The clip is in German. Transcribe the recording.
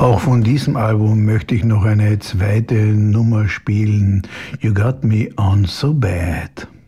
Auch von diesem Album möchte ich noch eine zweite Nummer spielen. You Got Me On So Bad.